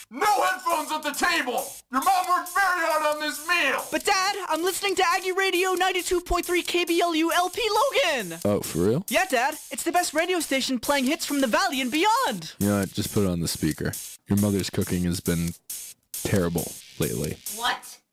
No headphones at the table! Your mom worked very hard on this meal! But Dad, I'm listening to Aggie Radio 92.3 KBLU LP Logan! Oh, for real? Yeah, Dad. It's the best radio station playing hits from the Valley and beyond! You know what? Just put it on the speaker. Your mother's cooking has been terrible lately. What?